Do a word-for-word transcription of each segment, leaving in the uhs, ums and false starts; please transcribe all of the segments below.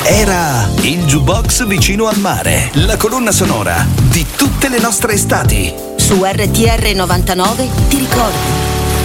Era il Jukebox vicino al mare, la colonna sonora di tutte le nostre estati. Su R T R novantanove ti ricordi.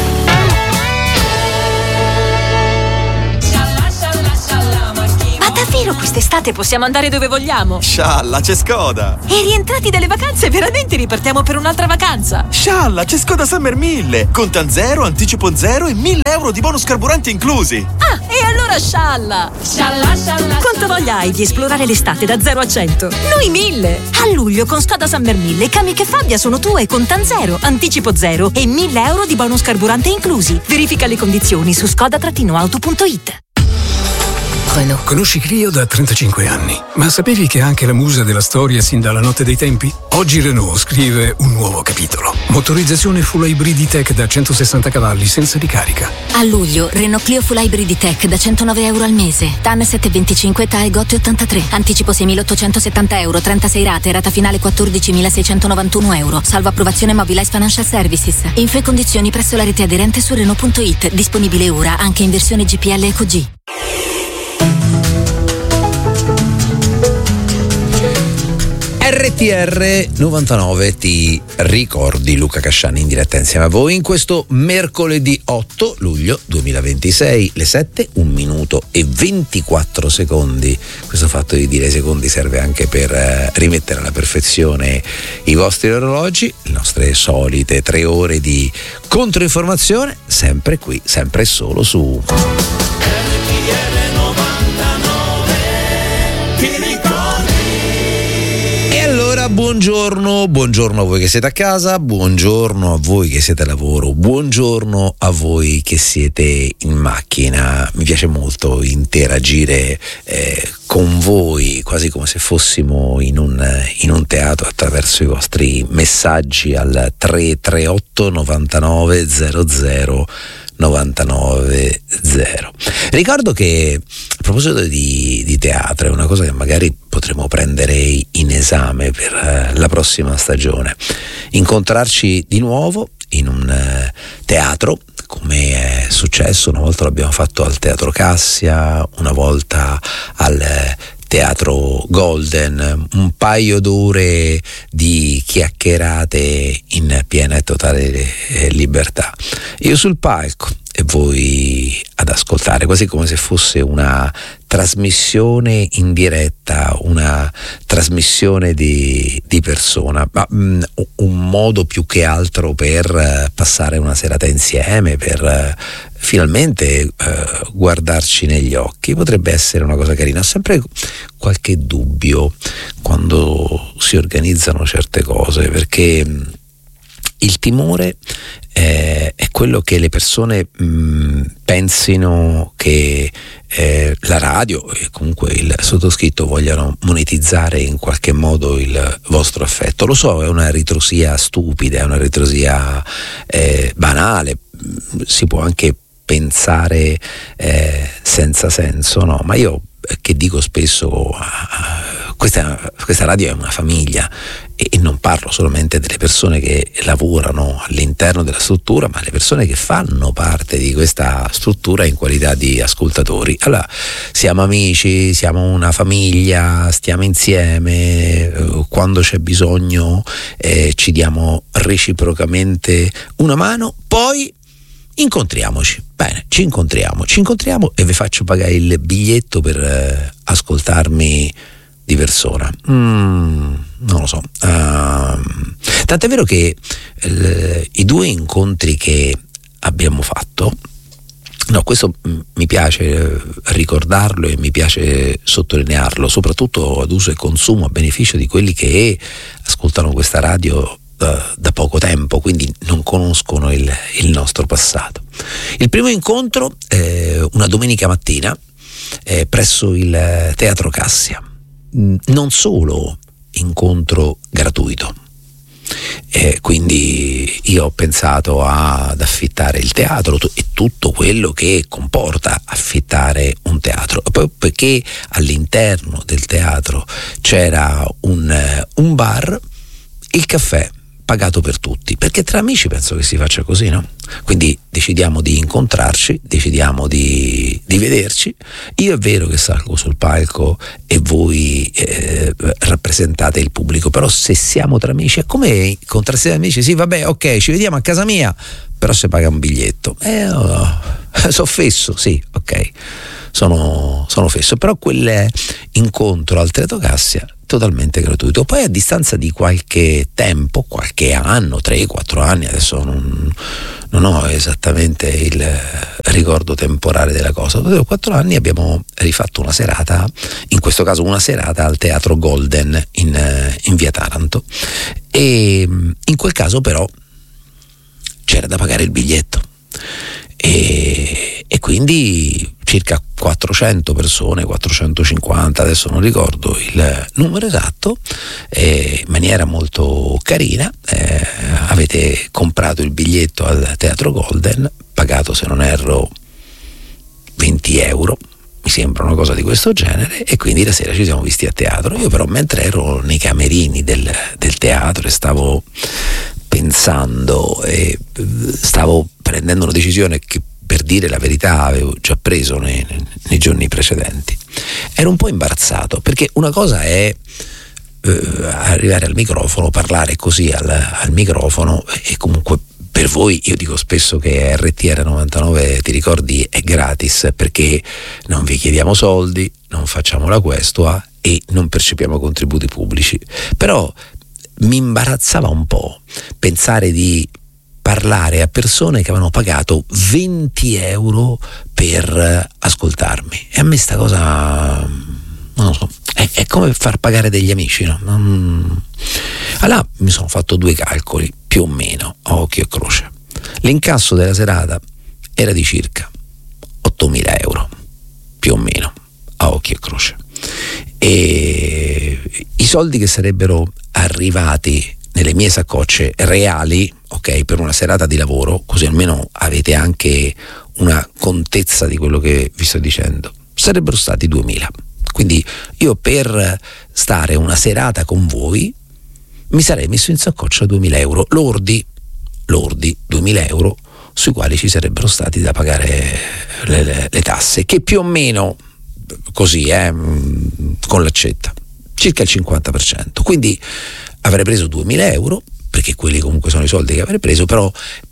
Davvero quest'estate possiamo andare dove vogliamo? Scialla, c'è Skoda! E rientrati dalle vacanze veramente ripartiamo per un'altra vacanza? Scialla, c'è Skoda Summer mille! Contan zero, anticipo zero e mille euro di bonus carburanti inclusi! Ah, e allora scialla! Scialla, scialla! Quanto voglia hai di esplorare l'estate da zero a cento? Noi mille! A luglio con Skoda Summer mille, Kamiq e Fabia sono tue, contan zero, anticipo zero e mille euro di bonus carburante inclusi. Verifica le condizioni su skoda auto punto it. Conosci Clio da trentacinque anni, ma sapevi che è anche la musa della storia sin dalla notte dei tempi? Oggi Renault scrive un nuovo capitolo. Motorizzazione full hybrid E-Tech da centosessanta cavalli senza ricarica. A luglio, Renault Clio full hybrid E-Tech da centonove euro al mese. T A N sette virgola venticinque, T A E Gotti ottantatré. Anticipo seimilaottocentosettanta euro, trentasei rate, rata finale quattordicimilaseicentonovantuno euro. Salvo approvazione Mobilize Financial Services. Info e condizioni presso la rete aderente su Renault punto it. Disponibile ora anche in versione G P L Eco G. R T R novantanove ti ricordi, Luca Casciani in diretta insieme a voi in questo mercoledì otto luglio duemilaventisei, le sette, un minuto e ventiquattro secondi. Questo fatto di dire secondi serve anche per eh, rimettere alla perfezione i vostri orologi, le nostre solite tre ore di controinformazione, sempre qui, sempre e solo su buongiorno, buongiorno a voi che siete a casa, buongiorno a voi che siete a lavoro, buongiorno a voi che siete in macchina. Mi piace molto interagire eh, con voi, quasi come se fossimo in un, in un teatro, attraverso i vostri messaggi al tre tre otto novantanove zero zero novantanove zero. Ricordo che a proposito di, di teatro, è una cosa che magari potremo prendere in esame per uh, la prossima stagione, incontrarci di nuovo in un uh, teatro, come è successo. Una volta l'abbiamo fatto al Teatro Cassia, una volta al uh, Teatro Golden, un paio d'ore di chiacchierate in piena e totale libertà. Io sul palco e voi ad ascoltare, quasi come se fosse una trasmissione in diretta, una trasmissione di, di persona, ma mh, un modo più che altro per uh, passare una serata insieme, per uh, finalmente uh, guardarci negli occhi. Potrebbe essere una cosa carina. Ho sempre qualche dubbio quando si organizzano certe cose, perché mh, il timore eh, è quello che le persone mh, pensino che eh, la radio e comunque il sottoscritto vogliano monetizzare in qualche modo il vostro affetto. Lo so, è una ritrosia stupida, è una ritrosia eh, banale, si può anche pensare eh, senza senso, no? Ma io che dico spesso, uh, questa, questa radio è una famiglia, e, e non parlo solamente delle persone che lavorano all'interno della struttura, ma le persone che fanno parte di questa struttura in qualità di ascoltatori. Allora, siamo amici, siamo una famiglia, stiamo insieme, uh, quando c'è bisogno eh, ci diamo reciprocamente una mano, poi incontriamoci. Bene, ci incontriamo, ci incontriamo e vi faccio pagare il biglietto per eh, ascoltarmi di persona. Mm, non lo so. Uh, tant'è vero che eh, i due incontri che abbiamo fatto, no, questo mh, mi piace ricordarlo e mi piace sottolinearlo, soprattutto ad uso e consumo, a beneficio di quelli che ascoltano questa radio Da, da poco tempo, quindi non conoscono il, il nostro passato. Il primo incontro eh, una domenica mattina eh, presso il Teatro Cassia. Non solo incontro gratuito, eh, quindi io ho pensato ad affittare il teatro e tutto quello che comporta affittare un teatro, poi perché all'interno del teatro c'era un, un bar, il caffè pagato per tutti, perché tra amici penso che si faccia così, no? Quindi decidiamo di incontrarci, decidiamo di, di vederci. Io è vero che salgo sul palco e voi eh, rappresentate il pubblico, però se siamo tra amici è come incontrarsi tra amici. Sì, vabbè, ok, ci vediamo a casa mia, però se paga un biglietto eh, oh, sono fesso, sì, ok, sono, sono fesso, però quell'incontro al Teatro Cassia totalmente gratuito. Poi a distanza di qualche tempo, qualche anno, tre quattro anni, adesso non, non ho esattamente il ricordo temporale della cosa, dopo quattro anni abbiamo rifatto una serata, in questo caso una serata al Teatro Golden in, in via Taranto, e in quel caso però c'era da pagare il biglietto e, e quindi circa quattrocento persone, quattrocentocinquanta, adesso non ricordo il numero esatto, eh, in maniera molto carina, eh, avete comprato il biglietto al Teatro Golden, pagato se non erro venti euro, mi sembra una cosa di questo genere, e quindi la sera ci siamo visti a teatro. Io però mentre ero nei camerini del, del teatro e stavo pensando e stavo prendendo una decisione che, per dire la verità, avevo già preso nei, nei giorni precedenti, ero un po' imbarazzato, perché una cosa è eh, arrivare al microfono, parlare così al, al microfono, e comunque per voi io dico spesso che R T R novantanove, ti ricordi, è gratis, perché non vi chiediamo soldi, non facciamo la questua e non percepiamo contributi pubblici. Però mi imbarazzava un po' pensare di parlare a persone che avevano pagato venti euro per ascoltarmi, e a me sta cosa, non lo so, è, è come far pagare degli amici, no? Non... Allora mi sono fatto due calcoli, più o meno, a occhio e croce. L'incasso della serata era di circa ottomila euro, più o meno, a occhio e croce, e i soldi che sarebbero arrivati nelle mie saccocce reali, ok, per una serata di lavoro, così almeno avete anche una contezza di quello che vi sto dicendo, sarebbero stati duemila. Quindi io per stare una serata con voi mi sarei messo in saccoccia duemila euro lordi, lordi duemila euro, sui quali ci sarebbero stati da pagare le, le, le tasse, che più o meno così, eh, con l'accetta, circa il cinquanta per cento. Quindi avrei preso duemila euro, perché quelli comunque sono i soldi che avrei preso, però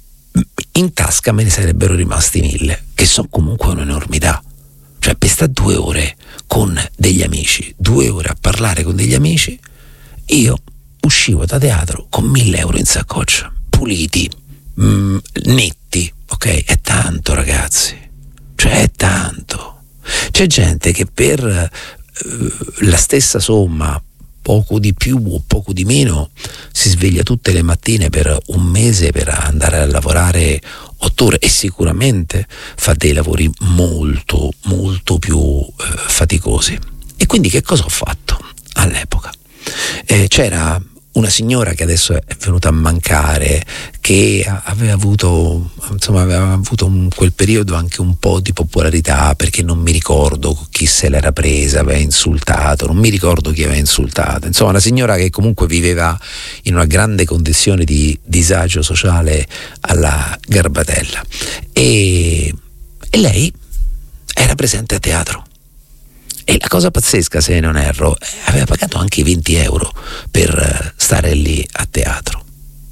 in tasca me ne sarebbero rimasti mille, che sono comunque un'enormità. Cioè, per stare due ore con degli amici, due ore a parlare con degli amici, io uscivo da teatro con mille euro in saccoccia, puliti, mh, netti, ok? È tanto, ragazzi, cioè è tanto. C'è gente che per uh, la stessa somma, poco di più o poco di meno, si sveglia tutte le mattine per un mese per andare a lavorare otto ore, e sicuramente fa dei lavori molto molto più eh, faticosi. E quindi che cosa ho fatto all'epoca? Eh, c'era una signora che adesso è venuta a mancare, che aveva avuto, insomma, aveva avuto in quel periodo anche un po' di popolarità, perché non mi ricordo chi se l'era presa, aveva insultato, non mi ricordo chi aveva insultato, insomma una signora che comunque viveva in una grande condizione di disagio sociale alla Garbatella, e, e lei era presente a teatro. E la cosa pazzesca, se non erro, aveva pagato anche venti euro per stare lì a teatro.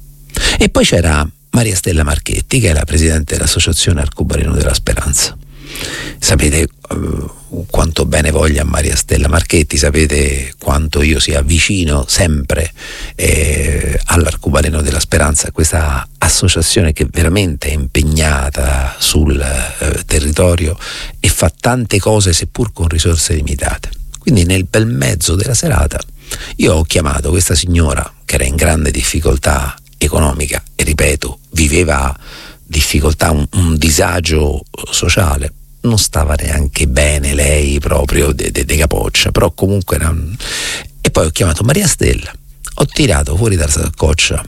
E poi c'era Maria Stella Marchetti, che è la presidente dell'Associazione Arcobaleno della Speranza. Sapete uh, quanto bene voglia Maria Stella Marchetti, sapete quanto io sia vicino sempre eh, all'Arcobaleno della Speranza, questa associazione che veramente è impegnata sul eh, territorio e fa tante cose seppur con risorse limitate. Quindi nel bel mezzo della serata io ho chiamato questa signora che era in grande difficoltà economica e, ripeto, viveva difficoltà, un, un disagio sociale, non stava neanche bene lei proprio de, de, de capoccia, però comunque era un... E poi ho chiamato Maria Stella, ho tirato fuori dalla saccoccia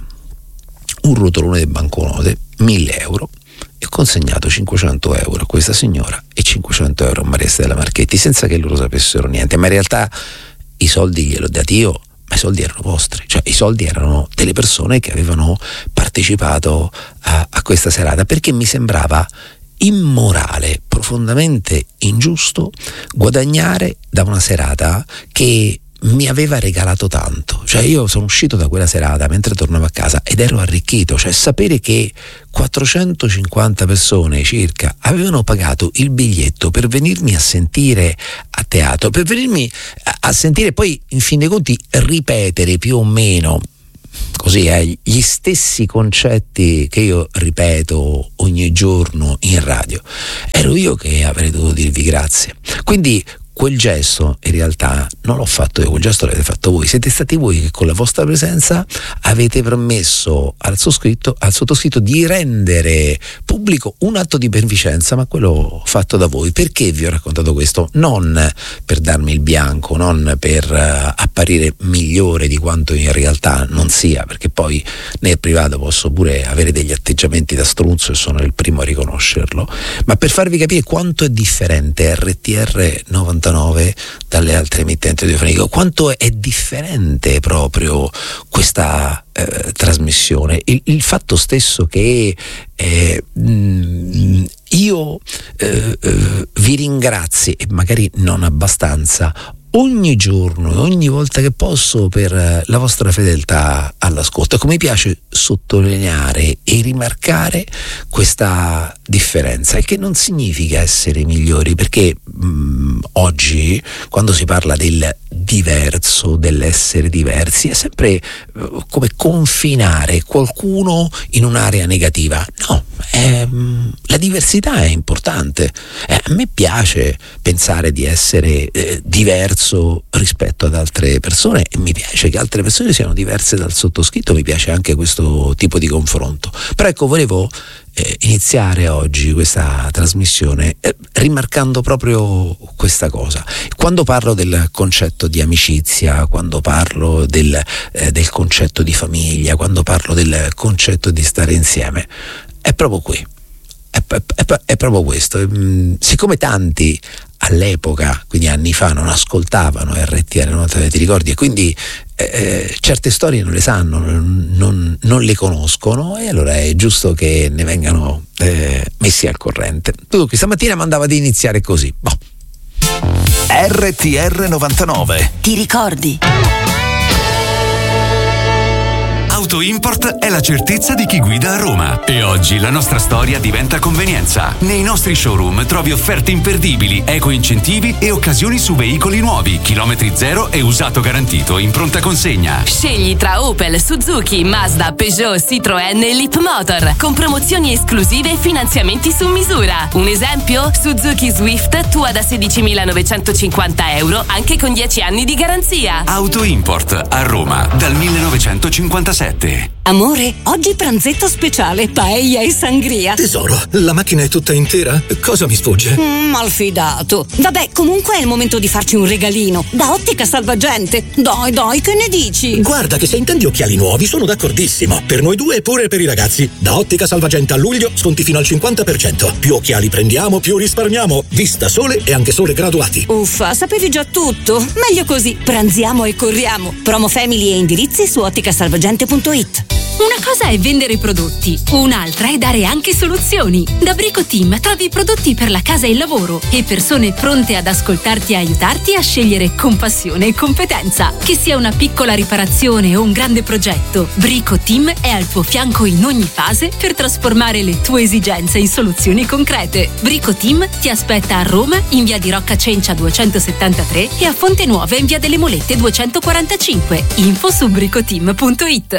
un rotolone di banconote, mille euro, e ho consegnato cinquecento euro a questa signora e cinquecento euro a Maria Stella Marchetti, senza che loro sapessero niente. Ma in realtà i soldi gliel'ho dati io, i soldi erano vostri, cioè i soldi erano delle persone che avevano partecipato a, a questa serata, perché mi sembrava immorale, profondamente ingiusto guadagnare da una serata che mi aveva regalato tanto. Cioè io sono uscito da quella serata mentre tornavo a casa ed ero arricchito, cioè sapere che quattrocentocinquanta persone circa avevano pagato il biglietto per venirmi a sentire a teatro, per venirmi a, a sentire poi in fin dei conti ripetere più o meno così eh, gli stessi concetti che io ripeto ogni giorno in radio, ero io che avrei dovuto dirvi grazie. Quindi quel gesto in realtà non l'ho fatto io, quel gesto l'avete fatto voi, siete stati voi che con la vostra presenza avete permesso al sottoscritto, al sottoscritto di rendere pubblico un atto di beneficenza, ma quello fatto da voi. Perché vi ho raccontato questo? Non per darmi il bianco, non per uh, apparire migliore di quanto in realtà non sia, perché poi nel privato posso pure avere degli atteggiamenti da strunzo e sono il primo a riconoscerlo, ma per farvi capire quanto è differente R T R novantanove dalle altre emittenti radiofoniche, quanto è differente proprio questa eh, trasmissione, il, il fatto stesso che eh, mh, io eh, eh, vi ringrazi, e magari non abbastanza, ogni giorno e ogni volta che posso per la vostra fedeltà all'ascolto. Ecco, mi piace sottolineare e rimarcare questa differenza, il che non significa essere migliori, perché mh, oggi quando si parla del diverso, dell'essere diversi, è sempre uh, come confinare qualcuno in un'area negativa. No, è, mh, la diversità è importante. Eh, a me piace pensare di essere eh, diverso rispetto ad altre persone, e mi piace che altre persone siano diverse dal sottoscritto, mi piace anche questo tipo di confronto. Però ecco, volevo eh, iniziare oggi questa trasmissione eh, rimarcando proprio questa cosa. Quando parlo del concetto di amicizia, quando parlo del, eh, del concetto di famiglia, quando parlo del concetto di stare insieme, è proprio qui. È, è, è proprio questo. Siccome tanti all'epoca, quindi anni fa, non ascoltavano R T R novantanove, ti ricordi, e quindi eh, certe storie non le sanno, non, non le conoscono, e allora è giusto che ne vengano eh, messi al corrente. Tu questa mattina mandava di iniziare così. Boh. R T R novantanove. Ti ricordi? Auto Import è la certezza di chi guida a Roma, e oggi la nostra storia diventa convenienza. Nei nostri showroom trovi offerte imperdibili, eco incentivi e occasioni su veicoli nuovi, chilometri zero e usato garantito in pronta consegna. Scegli tra Opel, Suzuki, Mazda, Peugeot, Citroën e Leapmotor, con promozioni esclusive e finanziamenti su misura. Un esempio? Suzuki Swift tua da sedicimilanovecentocinquanta euro, anche con dieci anni di garanzia. Auto Import a Roma dal millenovecentocinquantasette. Amore, oggi pranzetto speciale, paella e sangria. Tesoro, la macchina è tutta intera? Cosa mi sfugge? Mm, malfidato. Vabbè, comunque è il momento di farci un regalino. Da Ottica Salvagente. Dai, dai, che ne dici? Guarda che se intendi occhiali nuovi sono d'accordissimo. Per noi due e pure per i ragazzi. Da Ottica Salvagente a luglio sconti fino al cinquanta per cento. Più occhiali prendiamo, più risparmiamo. Vista sole e anche sole graduati. Uffa, sapevi già tutto? Meglio così. Pranziamo e corriamo. Promo family e indirizzi su otticasalvagente punto it. Una cosa è vendere prodotti, un'altra è dare anche soluzioni. Da Brico Team trovi prodotti per la casa e il lavoro e persone pronte ad ascoltarti e aiutarti a scegliere con passione e competenza. Che sia una piccola riparazione o un grande progetto, Brico Team è al tuo fianco in ogni fase per trasformare le tue esigenze in soluzioni concrete. Brico Team ti aspetta a Roma in via di Rocca Cencia duecentosettantatré e a Fonte Nuova in via delle Molette duecentoquarantacinque. Info su bricoteam punto it.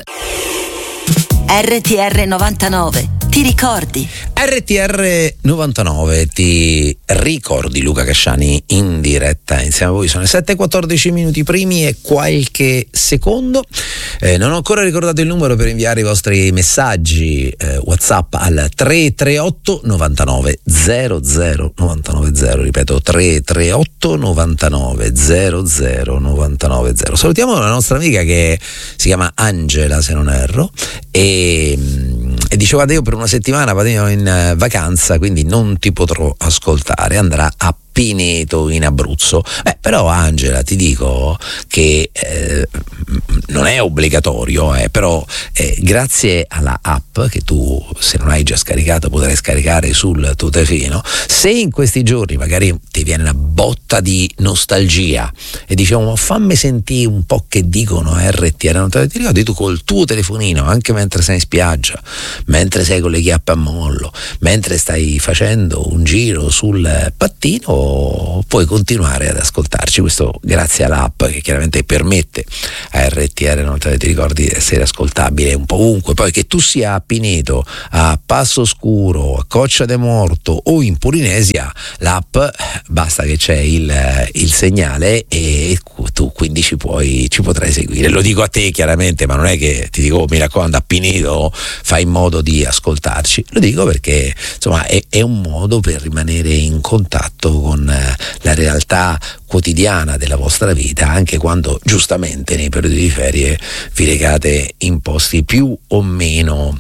R T R novantanove, ti ricordi? R T R novantanove, ti ricordi? Luca Casciani in diretta insieme a voi. Sono le sette e quattordici minuti primi e qualche secondo. Eh, non ho ancora ricordato il numero per inviare i vostri messaggi eh, WhatsApp al tre tre otto novantanove zero zero novantanove zero, ripeto tre tre otto novantanove zero zero novantanove zero. Salutiamo la nostra amica che si chiama Angela, se non erro, e, e diceva: io per una settimana vado in vacanza, quindi non ti potrò ascoltare, andrà a Pineto in Abruzzo. Beh, però Angela, ti dico che eh, non è obbligatorio, eh, però eh, grazie alla app che tu, se non hai già scaricato, potrai scaricare sul tuo telefonino, se in questi giorni magari ti viene una botta di nostalgia e diciamo fammi sentire un po' che dicono R T R, non te ti ricordi, tu col tuo telefonino, anche mentre sei in spiaggia, mentre sei con le chiappe a mollo, mentre stai facendo un giro sul pattino, puoi continuare ad ascoltarci. Questo grazie all'app che chiaramente permette a R T R, non te ti ricordi, di essere ascoltabile un po' ovunque. Poi che tu sia a Pineto, a Passo Scuro, a Coccia de Morto o in Polinesia, l'app basta che c'è il, il segnale e tu quindi ci puoi ci potrai seguire. Lo dico a te chiaramente, ma non è che ti dico oh, mi raccomando a Pineto fai in modo di ascoltarci, lo dico perché insomma è, è un modo per rimanere in contatto con la realtà quotidiana della vostra vita, anche quando giustamente nei periodi di ferie vi recate in posti più o meno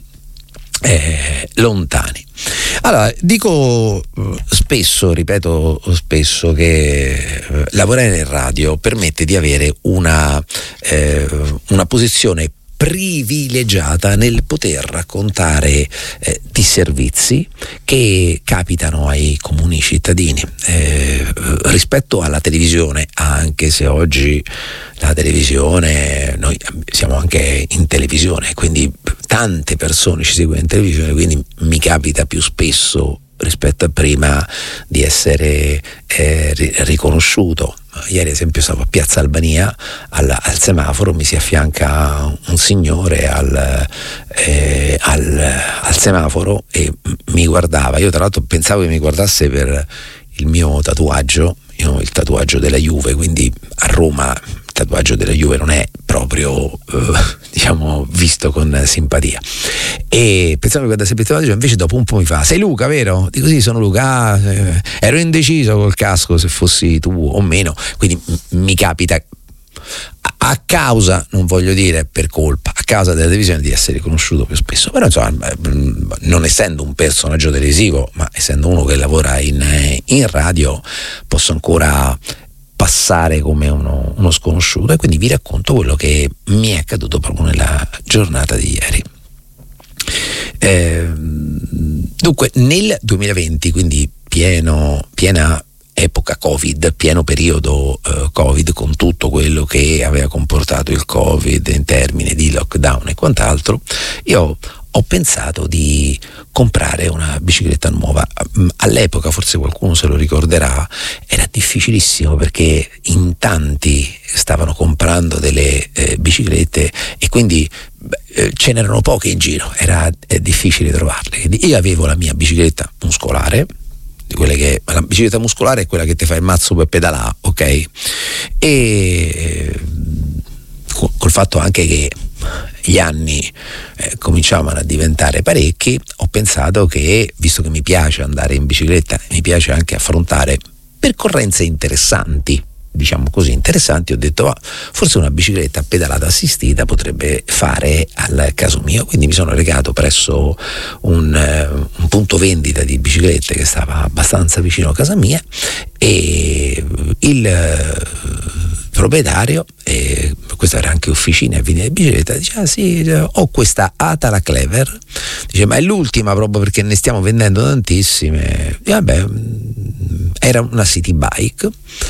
eh, lontani. Allora, dico spesso, ripeto spesso che eh, lavorare nel radio permette di avere una, eh, una posizione privilegiata nel poter raccontare eh, di servizi che capitano ai comuni cittadini eh, rispetto alla televisione, anche se oggi la televisione, noi siamo anche in televisione, quindi tante persone ci seguono in televisione, quindi mi capita più spesso rispetto a prima di essere eh, riconosciuto. Ieri ad esempio stavo a Piazza Albania al, al semaforo, mi si affianca un signore al, eh, al, al semaforo e mi guardava. Io tra l'altro pensavo che mi guardasse per il mio tatuaggio, io ho il tatuaggio della Juve, quindi a Roma il tatuaggio della Juve non è proprio eh, diciamo visto con simpatia, e pensavo che guardasse per il tatuaggio, invece dopo un po' mi fa: sei Luca, vero? Dico sì, sono Luca. Ah, eh, ero indeciso col casco se fossi tu o meno, quindi m- mi capita a, a causa, non voglio dire per colpa, a causa della televisione, di essere conosciuto più spesso. Però insomma, non essendo un personaggio televisivo, ma essendo uno che lavora in, in radio, posso ancora passare come uno, uno sconosciuto, e quindi vi racconto quello che mi è accaduto proprio nella giornata di ieri. Eh, dunque nel duemilaventi, quindi pieno, piena epoca Covid, pieno periodo eh, Covid, con tutto quello che aveva comportato il Covid in termini di lockdown e quant'altro, io ho pensato di comprare una bicicletta nuova. All'epoca, forse qualcuno se lo ricorderà, era difficilissimo perché in tanti stavano comprando delle eh, biciclette e quindi eh, ce n'erano poche in giro, era eh, difficile trovarle. Quindi io avevo la mia bicicletta muscolare, di quelle che la bicicletta muscolare è quella che ti fa il mazzo per pedalare, ok? E eh, col fatto anche che gli anni eh, cominciavano a diventare parecchi, ho pensato che, visto che mi piace andare in bicicletta, mi piace anche affrontare percorrenze interessanti, diciamo così interessanti, ho detto ah, forse una bicicletta pedalata assistita potrebbe fare al caso mio. Quindi mi sono recato presso un, eh, un punto vendita di biciclette che stava abbastanza vicino a casa mia, e il eh, proprietario, e questa era anche officina e vendita di bicicletta, dice ah sì, ho questa Atala Clever, dice ma è l'ultima proprio perché ne stiamo vendendo tantissime. E vabbè, era una city bike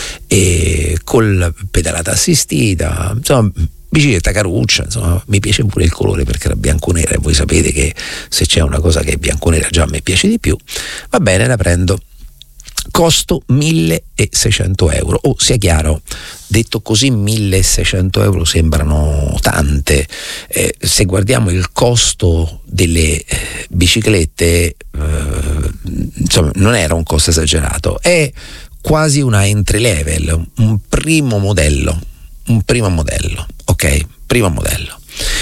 e col pedalata assistita, insomma bicicletta caruccia, insomma mi piace pure il colore perché era bianco-nera, e voi sapete che se c'è una cosa che è bianco-nera già a me piace di più. Va bene, la prendo. Costo milleseicento euro. Oh, sia chiaro, detto così milleseicento euro sembrano tante, eh, se guardiamo il costo delle eh, biciclette eh, insomma non era un costo esagerato, è quasi una entry level, un primo modello, un primo modello, ok? Primo modello.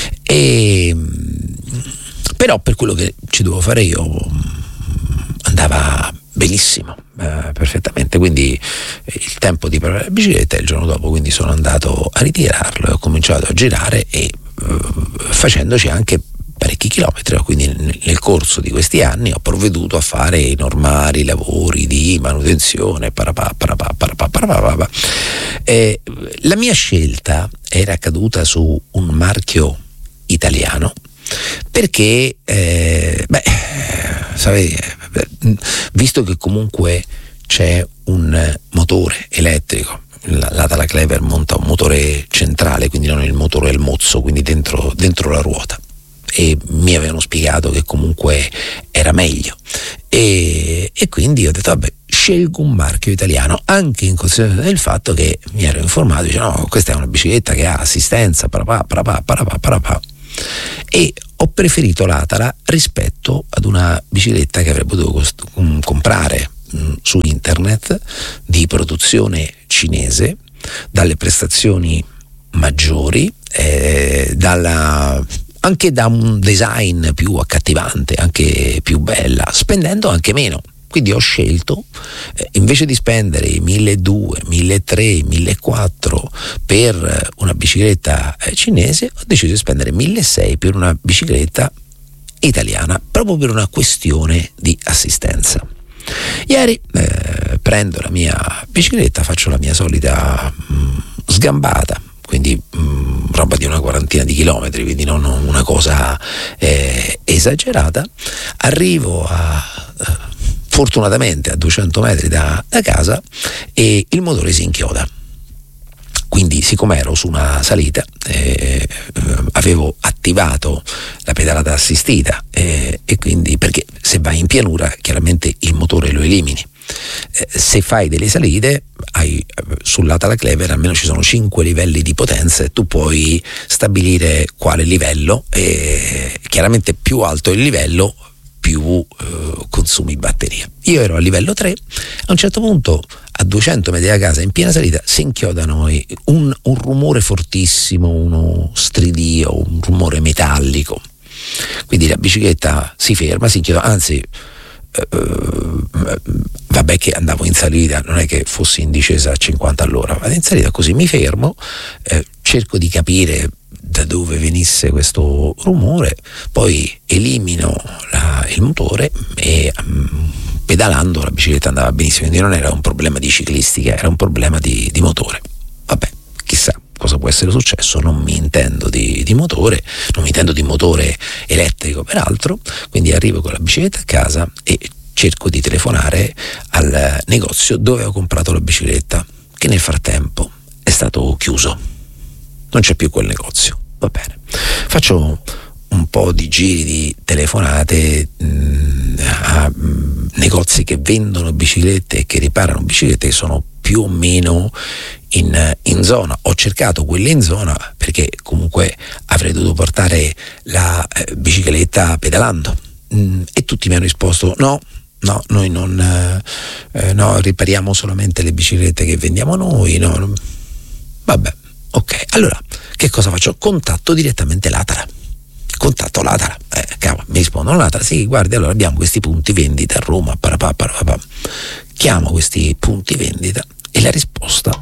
E però per quello che ci dovevo fare io andava benissimo, eh, perfettamente. Quindi eh, il tempo di preparare la bicicletta, il giorno dopo quindi sono andato a ritirarlo e ho cominciato a girare, e eh, facendoci anche parecchi chilometri, quindi nel, nel corso di questi anni ho provveduto a fare i normali lavori di manutenzione. Parapà, parapà, parapà, parapà. Eh, la mia scelta era caduta su un marchio italiano perché eh, beh, sapete, visto che comunque c'è un motore elettrico, la, la Tala Clever monta un motore centrale, quindi non il motore al mozzo, quindi dentro, dentro la ruota, e mi avevano spiegato che comunque era meglio, e, e quindi ho detto vabbè, scelgo un marchio italiano, anche in considerazione del fatto che mi ero informato, dice no, questa è una bicicletta che ha assistenza, parapà, parapà, parapà, parapà, e ho preferito l'Atala rispetto ad una bicicletta che avrei potuto cost- comprare mh, su internet, di produzione cinese, dalle prestazioni maggiori, eh, dalla, anche da un design più accattivante, anche più bella, spendendo anche meno. Quindi ho scelto, eh, invece di spendere i milleduecento, milletrecento, millequattrocento per una bicicletta eh, cinese, ho deciso di spendere milleseicento per una bicicletta italiana, proprio per una questione di assistenza. Ieri eh, prendo la mia bicicletta, faccio la mia solita mh, sgambata, quindi mh, roba di una quarantina di chilometri, quindi non una cosa eh, esagerata. Arrivo a... Eh, fortunatamente a duecento metri da, da casa, e il motore si inchioda. Quindi, siccome ero su una salita, eh, avevo attivato la pedalata assistita, eh, e quindi, perché se vai in pianura chiaramente il motore lo elimini. Eh, se fai delle salite, hai, sulla Tala Clever almeno ci sono cinque livelli di potenza, e tu puoi stabilire quale livello, e chiaramente più alto il livello più eh, consumi batteria. Io ero a livello tre, a un certo punto a duecento metri da casa, in piena salita, si inchiodano un, un rumore fortissimo, uno stridio, un rumore metallico, quindi la bicicletta si ferma, si inchioda, anzi eh, vabbè che andavo in salita, non è che fossi in discesa a cinquanta all'ora, vado in salita così, mi fermo, eh, cerco di capire da dove venisse questo rumore, poi elimino la, il motore, e um, pedalando la bicicletta andava benissimo, quindi non era un problema di ciclistica, era un problema di, di motore. Vabbè, chissà cosa può essere successo, non mi intendo di, di motore, non mi intendo di motore elettrico peraltro, quindi arrivo con la bicicletta a casa e cerco di telefonare al negozio dove ho comprato la bicicletta, che nel frattempo è stato chiuso, non c'è più quel negozio. Va bene, faccio un po' di giri di telefonate mh, a mh, negozi che vendono biciclette e che riparano biciclette, che sono più o meno in, in zona. Ho cercato quelle in zona perché comunque avrei dovuto portare la eh, bicicletta pedalando, mh, e tutti mi hanno risposto no, no, noi non eh, no, ripariamo solamente le biciclette che vendiamo noi, no, no. Vabbè, ok, allora che cosa faccio? Contatto direttamente l'Atala. Contatto l'Atala. Eh, cavolo, mi rispondono l'Atala, sì, guardi, allora abbiamo questi punti vendita a Roma, parapà, parapà. Chiamo questi punti vendita e la risposta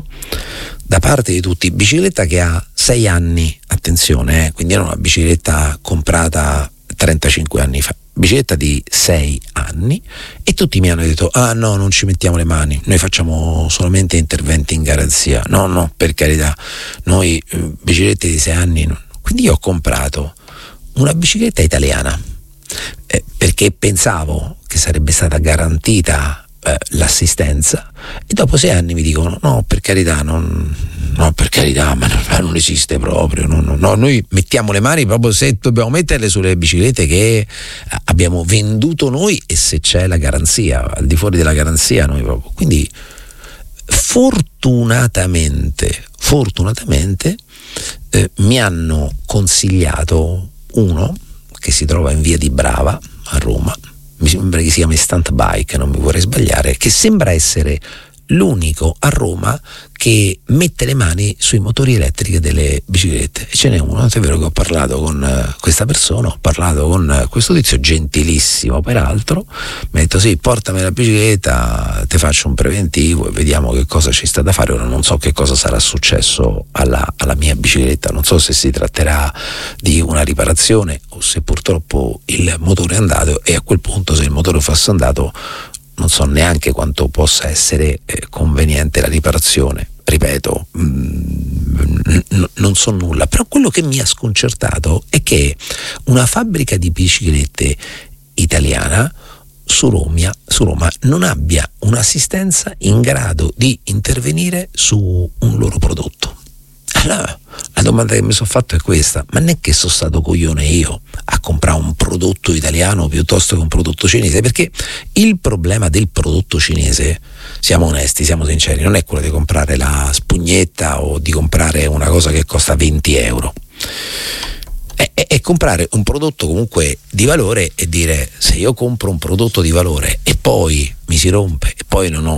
da parte di tutti: bicicletta che ha sei anni, attenzione, eh, quindi era una bicicletta comprata trentacinque anni fa, bicicletta di sei anni, e tutti mi hanno detto ah no, non ci mettiamo le mani, noi facciamo solamente interventi in garanzia, no no, per carità, noi eh, biciclette di sei anni no. Quindi io ho comprato una bicicletta italiana eh, perché pensavo che sarebbe stata garantita eh, l'assistenza, e dopo sei anni mi dicono no, per carità, non, no, per carità, ma non, non esiste proprio, no, no, no, noi mettiamo le mani proprio se dobbiamo metterle sulle biciclette che abbiamo venduto noi, e se c'è la garanzia, al di fuori della garanzia noi proprio. Quindi fortunatamente fortunatamente eh, mi hanno consigliato uno che si trova in via di Brava a Roma, mi sembra che si chiami Stunt Bike, non mi vorrei sbagliare, che sembra essere l'unico a Roma che mette le mani sui motori elettrici delle biciclette, e ce n'è uno, è vero che ho parlato con questa persona, ho parlato con questo tizio gentilissimo peraltro, mi ha detto sì, portami la bicicletta, ti faccio un preventivo e vediamo che cosa ci sta da fare. Ora non so che cosa sarà successo alla, alla mia bicicletta, non so se si tratterà di una riparazione o se purtroppo il motore è andato, e a quel punto, se il motore fosse andato, non so neanche quanto possa essere eh, conveniente la riparazione. Ripeto, mh, n- non so nulla, però quello che mi ha sconcertato è che una fabbrica di biciclette italiana su Roma, su Roma non abbia un'assistenza in grado di intervenire su un loro prodotto. Allora, la domanda che mi sono fatto è questa: ma non è che sono stato coglione io a comprare un prodotto italiano piuttosto che un prodotto cinese? Perché il problema del prodotto cinese, siamo onesti, siamo sinceri, non è quello di comprare la spugnetta o di comprare una cosa che costa venti euro. È, è, è comprare un prodotto comunque di valore e dire: se io compro un prodotto di valore e poi mi si rompe e poi non ho